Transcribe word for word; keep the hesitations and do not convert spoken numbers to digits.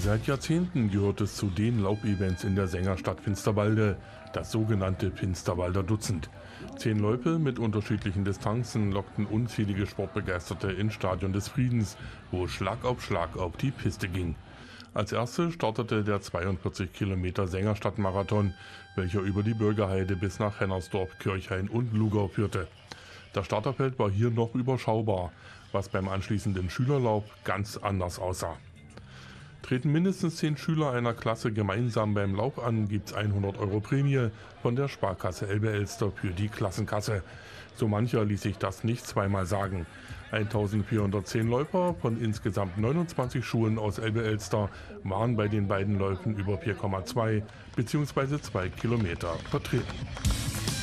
Seit Jahrzehnten gehört es zu den Laub-Events in der Sängerstadt Finsterwalde, das sogenannte Finsterwalder Dutzend. Zehn Loipe mit unterschiedlichen Distanzen lockten unzählige Sportbegeisterte ins Stadion des Friedens, wo Schlag auf Schlag auf die Piste ging. Als erste startete der zweiundvierzig Kilometer Sängerstadt-Marathon, welcher über die Bürgerheide bis nach Hennersdorf, Kirchhain und Lugau führte. Das Starterfeld war hier noch überschaubar, was beim anschließenden Schülerlauf ganz anders aussah. Treten mindestens zehn Schüler einer Klasse gemeinsam beim Lauf an, gibt's hundert Euro Prämie von der Sparkasse Elbe-Elster für die Klassenkasse. So mancher ließ sich das nicht zweimal sagen. eintausendvierhundertzehn Läufer von insgesamt neunundzwanzig Schulen aus Elbe-Elster waren bei den beiden Läufen über vier Komma zwei bzw. zwei Kilometer vertreten.